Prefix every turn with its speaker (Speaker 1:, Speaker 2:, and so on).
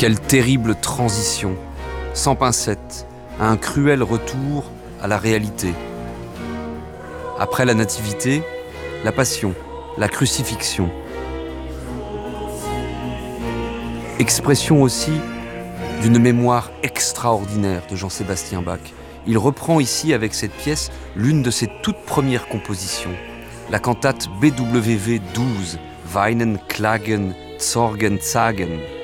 Speaker 1: Quelle terrible transition, sans pincettes, à un cruel retour à la réalité. Après la nativité, la passion, la crucifixion. Expression aussi d'une mémoire extraordinaire de Jean-Sébastien Bach. Il reprend ici avec cette pièce l'une de ses toutes premières compositions, la cantate BWV 12, Weinen, Klagen, Sorgen, Zagen.